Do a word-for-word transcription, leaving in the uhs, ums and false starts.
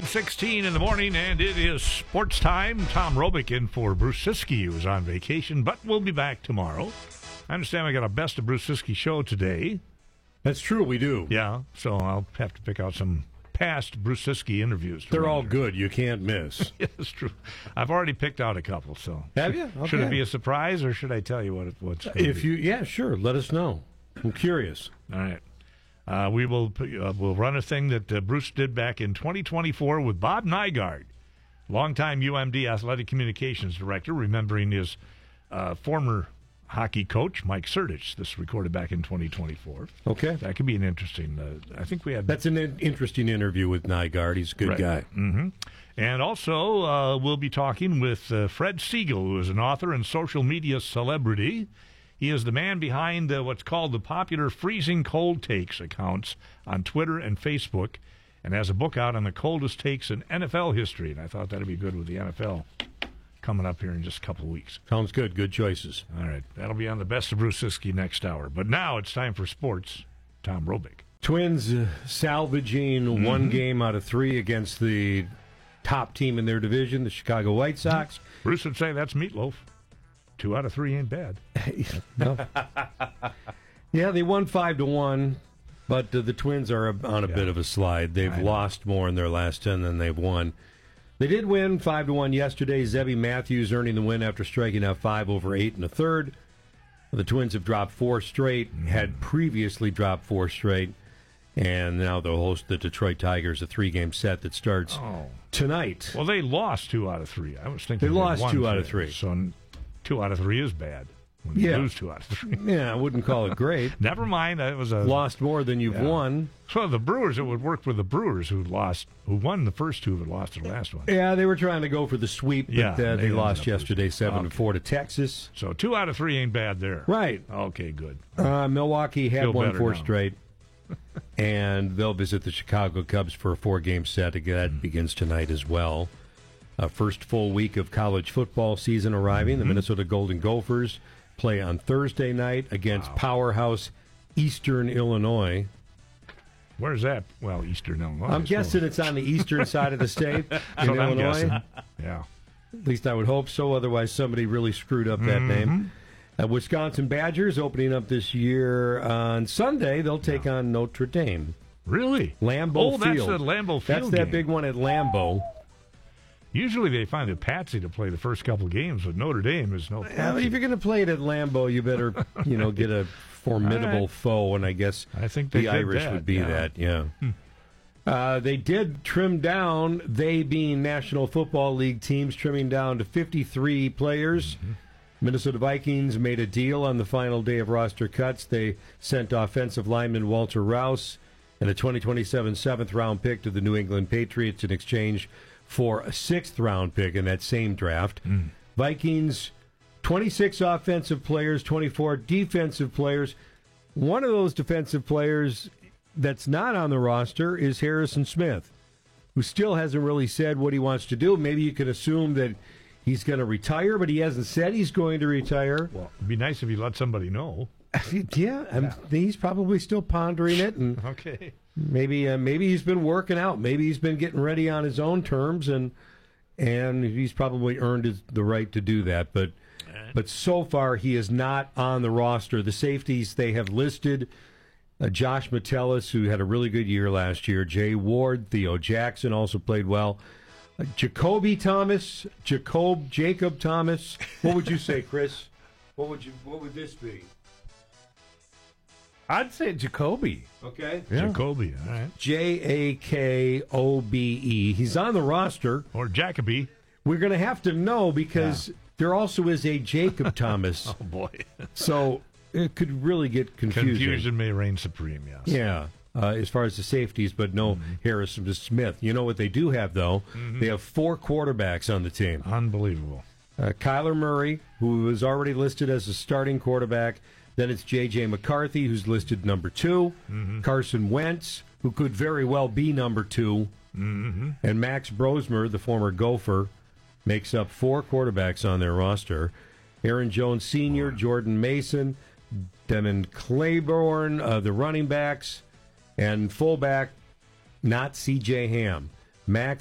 seven sixteen in the morning, and it is sports time. Tom Robick in for Bruce Siskey, who's on vacation, but we'll be back tomorrow. I understand we got a Best of Bruce Siskey show today. That's true, we do. Yeah, so I'll have to pick out some past Bruce Siskey interviews. They're all there. good. You can't miss. Yeah, that's true. I've already picked out a couple, so. Have you? Okay. Should it be a surprise, or should I tell you what it, what's going If to you, yeah, sure. Let us know. I'm curious. All right. Uh, we will uh, we'll run a thing that uh, Bruce did back in twenty twenty-four with Bob Nygaard, longtime U M D athletic communications director, remembering his uh, former hockey coach, Mike Sertich. This recorded back in twenty twenty-four. Okay. That could be an interesting, uh, I think we had... That's an in- interesting interview with Nygaard. He's a good right. guy. Mm-hmm. And also, uh, we'll be talking with uh, Fred Siegel, who is an author and social media celebrity. He is the man behind uh, what's called the popular Freezing Cold Takes accounts on Twitter and Facebook, and has a book out on the coldest takes in N F L history. And I thought that would be good with the N F L coming up here in just a couple of weeks. Sounds good. Good choices. All right. That'll be on the Best of Bruce Siskey next hour. But now it's time for sports. Tom Robick. Twins uh, salvaging mm-hmm. one game out of three against the top team in their division, the Chicago White Sox. Bruce would say that's meatloaf. Two out of three ain't bad. No. Yeah, they won five to one, but uh, the Twins are a, on a yeah. bit of a slide. They've lost more in their last ten than they've won. They did win five to one yesterday. Zebby Matthews earning the win after striking out five over eight and a third. The Twins have dropped four straight, mm. had previously dropped four straight, and now they'll host the Detroit Tigers, a three-game set that starts oh. tonight. Well, they lost two out of three. I was thinking they lost two out today. of three. So two out of three is bad. When you yeah. lose two out of three. Yeah, I wouldn't call it great. Never mind. It was a lost more than you've yeah. won. So the Brewers, it would work with the Brewers who lost, who won the first two, but lost the last one. Yeah, they were trying to go for the sweep, but yeah, uh, they, they lost yesterday, seven okay. to four to Texas. So two out of three ain't bad there. Right. Okay, good. Uh, Milwaukee had Feel won four now. straight, and they'll visit the Chicago Cubs for a four-game set. That mm-hmm. begins tonight as well. Uh, first full week of college football season arriving. Mm-hmm. The Minnesota Golden Gophers play on Thursday night against wow. powerhouse Eastern Illinois. Where's that? Well, Eastern Illinois. I'm guessing it's on the eastern side of the state in so Illinois. Yeah. At least I would hope so. Otherwise, somebody really screwed up that mm-hmm. name. Uh, Wisconsin Badgers opening up this year on Sunday. They'll take yeah. on Notre Dame. Really? Lambeau oh, Field. Oh, that's the Lambeau Field That's that game. big one at Lambeau. Usually they find a patsy to play the first couple of games, but Notre Dame is no patsy. Yeah, but if you're going to play it at Lambeau, you better, you know, get a formidable right. foe, and I guess I think they the Irish that. would be yeah. that, yeah. Hmm. Uh, they did trim down, they being National Football League teams, trimming down to fifty-three players. Mm-hmm. Minnesota Vikings made a deal on the final day of roster cuts. They sent offensive lineman Walter Rouse and a twenty twenty-seven seventh-round pick to the New England Patriots in exchange for a sixth-round pick in that same draft. Mm. Vikings, twenty-six offensive players, twenty-four defensive players. One of those defensive players that's not on the roster is Harrison Smith, who still hasn't really said what he wants to do. Maybe you can assume that he's going to retire, but he hasn't said he's going to retire. Well, it'd be nice if he let somebody know. yeah, yeah. he's probably still pondering it. And okay. Maybe uh, maybe he's been working out. Maybe he's been getting ready on his own terms, and and he's probably earned his, the right to do that. But right. but so far he is not on the roster. The safeties they have listed: uh, Josh Metellus, who had a really good year last year; Jay Ward, Theo Jackson also played well. Uh, Jacoby Thomas, Jacob Jacob Thomas. What would you say, Chris? What would you? What would this be? I'd say Jacoby. Okay. Yeah. Jacoby, all right. J A K O B E. He's on the roster. Or Jacoby. We're going to have to know because yeah. there also is a Jacob Thomas. Oh, boy. So it could really get confusing. Confusion may reign supreme, yes. Yeah, uh, as far as the safeties, but no mm-hmm. Harrison Smith. You know what they do have, though? Mm-hmm. They have four quarterbacks on the team. Unbelievable. Uh, Kyler Murray, who was already listed as a starting quarterback. Then it's J J. McCarthy, who's listed number two. Mm-hmm. Carson Wentz, who could very well be number two. Mm-hmm. And Max Brosmer, the former Gopher, makes up four quarterbacks on their roster. Aaron Jones Senior, wow. Jordan Mason, Devin Claiborne, uh, the running backs, and fullback, not C J. Ham. Max